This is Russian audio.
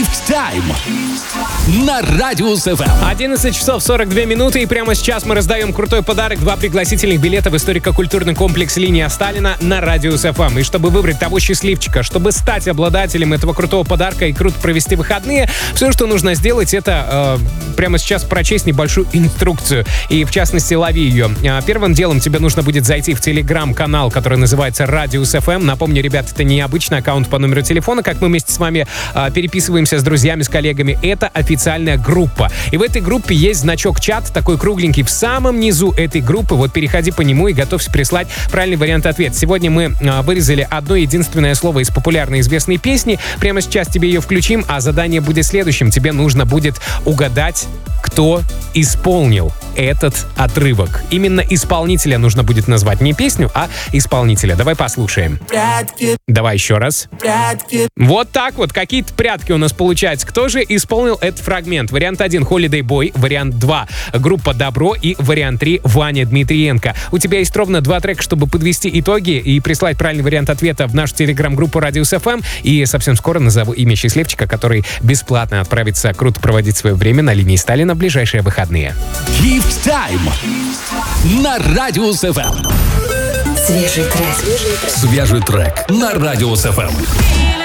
Gift Time на Радиус FM. 11 часов 42 минуты, и прямо сейчас мы раздаем крутой подарок. 2 пригласительных билета в историко-культурный комплекс «Линия Сталина» на Радиус FM. И чтобы выбрать того счастливчика, чтобы стать обладателем этого крутого подарка и круто провести выходные, все, что нужно сделать, это прямо сейчас прочесть небольшую инструкцию. И, в частности, лови ее. Первым делом тебе нужно будет зайти в телеграм-канал, который называется Радиус FM. Напомню, ребят, это не обычный аккаунт по номеру телефона, как мы вместе с вами переписываемся с друзьями, с коллегами. Это официальная группа. И в этой группе есть значок чат, такой кругленький в самом низу этой группы. Вот переходи по нему и готовься прислать правильный вариант ответа. Сегодня мы вырезали одно единственное слово из популярной известной песни. Прямо сейчас тебе ее включим, а задание будет следующим. Тебе нужно будет угадать, кто исполнил этот отрывок. Именно исполнителя нужно будет назвать. Не песню, а исполнителя. Давай послушаем. Прятки. Давай еще раз. Прятки. Вот так вот. Какие-то прятки у нас получаются. Кто же исполнил этот фрагмент? Вариант 1 — Holiday Boy. Вариант 2 — группа Добро. И вариант 3 — Ваня Дмитриенко. У тебя есть ровно 2 трека, чтобы подвести итоги и прислать правильный вариант ответа в нашу телеграм-группу Радиус FM. И совсем скоро назову имя счастливчика, который бесплатно отправится круто проводить свое время на линии Сталина в ближайшие выходные. Gift Time на Радиус FM. Свежий трек. Свежий трек на Радиус FM.